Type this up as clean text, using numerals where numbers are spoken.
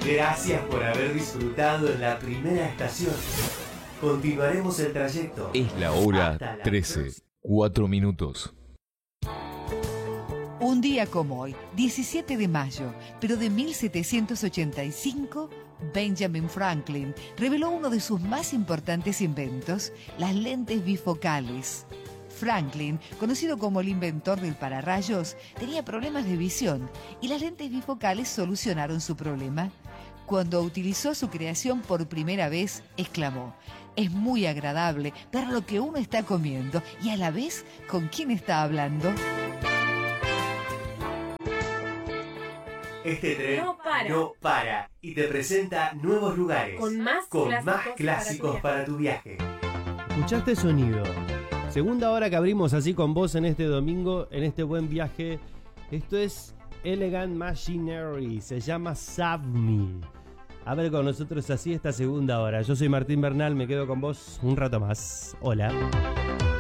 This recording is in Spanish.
Gracias por haber disfrutado en la primera estación. Continuaremos el trayecto. Es la hora Hasta la 13, 4 minutos. Un día como hoy, 17 de mayo, pero de 1785, Benjamin Franklin reveló uno de sus más importantes inventos, las lentes bifocales. Franklin, conocido como el inventor del pararrayos, tenía problemas de visión y las lentes bifocales solucionaron su problema. Cuando utilizó su creación por primera vez, exclamó: "Es muy agradable ver lo que uno está comiendo y a la vez con quién está hablando". Este tren No para. y te presenta nuevos lugares Con más clásicos para tu viaje. ¿Escuchaste sonido? Segunda hora que abrimos así con vos en este domingo, en este buen viaje. Esto es Elegant Machinery, se llama Savme. A ver con nosotros así esta segunda hora. Yo soy Martín Bernal, me quedo con vos un rato más. Hola.